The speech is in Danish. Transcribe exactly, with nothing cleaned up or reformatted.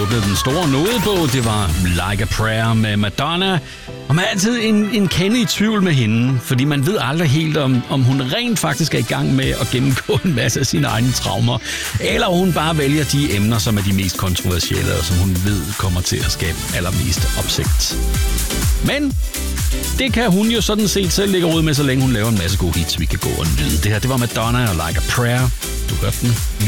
åbnede den store nodebog. Det var Like a Prayer med Madonna. Og man er altid en, en kende i tvivl med hende, fordi man ved aldrig helt, om, om hun rent faktisk er i gang med at gennemgå en masse af sine egne traumer, eller hun bare vælger de emner, som er de mest kontroversielle, og som hun ved kommer til at skabe allermest opsigt. Men det kan hun jo sådan set selv lægge råd med, så længe hun laver en masse gode hits, vi kan gå og nyde. Det her, det var Madonna og Like a Prayer. Du hørte den